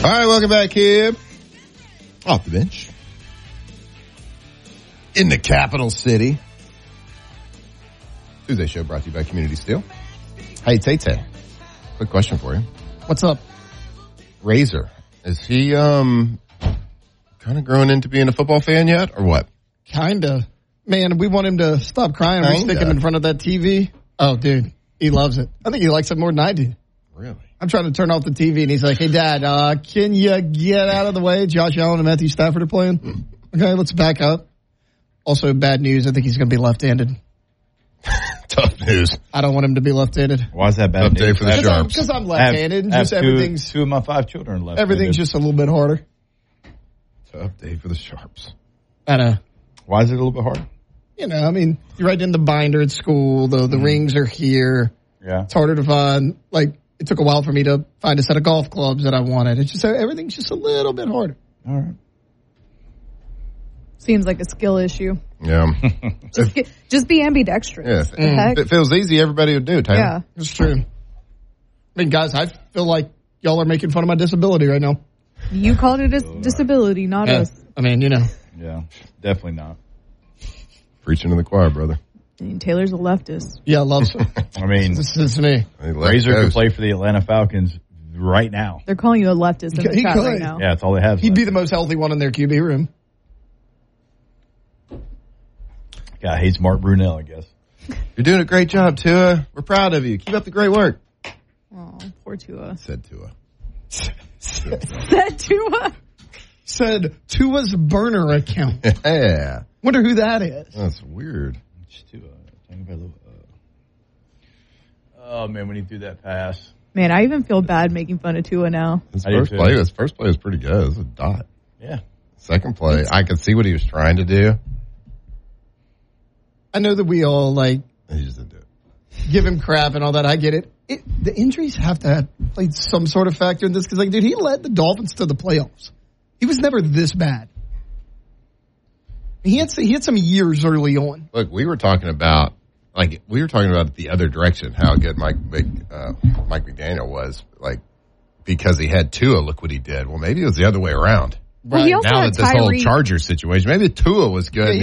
right, welcome back here. Off the bench. In the capital city. Tuesday show brought to you by Community Steel. Hey, Tay-Tay. Quick question for you. What's up? Razor. Is he kind of growing into being a football fan yet, or what? Kinda. Man, we want him to stop crying. We stick him in front of that TV. Oh, dude. He loves it. I think he likes it more than I do. Really? I'm trying to turn off the TV, and he's like, hey, Dad, can you get out of the way? Josh Allen and Matthew Stafford are playing. Okay, let's back up. Also, bad news. I think he's going to be left-handed. Tough news. I don't want him to be left-handed. Why is that bad news? Day for the Sharps. Because I'm left-handed. I have two of my 5 children left-handed. Everything's just a little bit harder. Tough day for the Sharps. I know. Why is it a little bit hard? You know, I mean, you're right in the binder at school, though. The rings are here. Yeah. It's harder to find. Like, it took a while for me to find a set of golf clubs that I wanted. It's just, everything's just a little bit harder. All right. Seems like a skill issue. Yeah. Just be ambidextrous. Yeah. If it feels easy, everybody would do it, Taylor. Yeah. It's true. I mean, guys, I feel like y'all are making fun of my disability right now. You called it a disability, not us. I mean, you know. Yeah, definitely not. Preaching to the choir, brother. I mean, Taylor's a leftist. Yeah, loves it. I mean, This is me. Razor could play for the Atlanta Falcons right now. They're calling you a leftist in the He chat could. right now. Yeah, that's all they have. He'd be the most healthy one in their QB room. Guy hates Mark Brunell, I guess. You're doing a great job, Tua. We're proud of you. Keep up the great work. Oh, poor Tua. Said Tua. Said Tua. Said Tua's burner account. Yeah. Wonder who that is. That's weird. Oh, man, when he threw that pass. Man, I even feel bad making fun of Tua now. His first play was pretty good. It was a dot. Yeah. Second play, I could see what he was trying to do. I know that we all, He just didn't do it. give him crap and all that. I get it. The injuries have to have played some sort of factor in this because, dude, he led the Dolphins to the playoffs. He was never this bad. He had some years early on. Look, we were talking about the other direction, how good Mike McDaniel was, because he had Tua. Look what he did. Well, maybe it was the other way around. Well, he also now had that this whole Tyree. Chargers situation, maybe Tua was good. Yeah,